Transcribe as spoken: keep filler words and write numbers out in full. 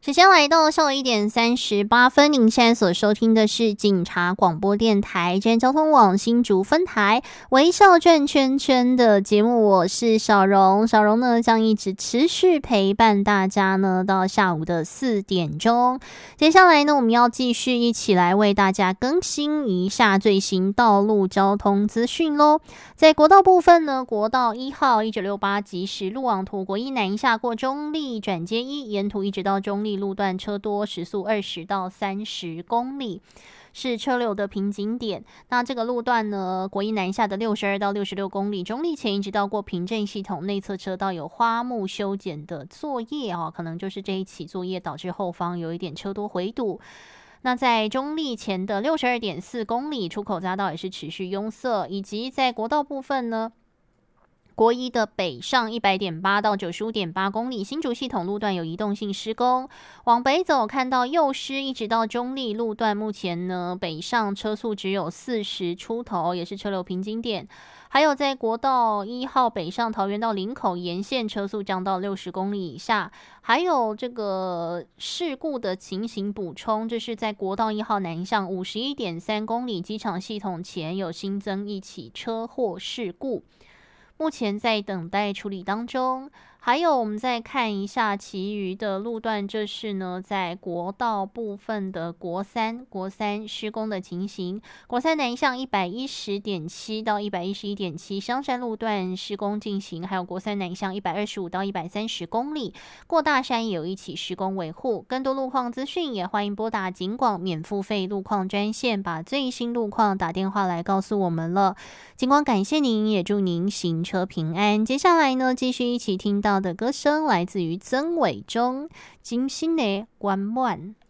时间来到下午一点三十八分，您现在所收听的是警察广播电台真交通网新竹分台微笑转圈圈的节目，我是小荣。小荣呢将一直持续陪伴大家呢到下午的四点钟。接下来呢，我们要继续一起来为大家更新一下最新道路交通资讯咯。在国道部分呢，国道一号一九六八即时路网图国一南一下过中立转接一，沿途一直到中立路段车多，时速二十到三十公里，是车流的瓶颈点。那这个路段呢，国一南下的六十二到六十六公里，中立前一直到过平镇系统内侧车道有花木修剪的作业哦，可能就是这一起作业导致后方有一点车多回堵。那在中立前的六十二点四公里，出口匝道也是持续拥塞，以及在国道部分呢，国一的北上 一百点八 到 九十五点八公里，新竹系统路段有移动性施工。往北走看到右师一直到中立路段，目前呢北上车速只有四十出头，也是车流瓶颈点。还有在国道一号北上桃园到林口沿线车速降到六十公里以下。还有这个事故的情形补充，这是在国道一号南向 五十一点三公里机场系统前有新增一起车祸事故，目前在等待处理当中。还有我们再看一下其余的路段，这是呢在国道部分的国三国三施工的情形。国三南向 一百一十点七 到 一百一十一点七 香山路段施工进行，还有国三南向一百二十五到一百三十公里，过大山也有一起施工维护。更多路况资讯也欢迎拨打警广免付费路况专线，把最新路况打电话来告诉我们了。警广感谢您，也祝您行车平安。接下来呢，继续一起听到的歌声来自于曾伟忠金星的关万。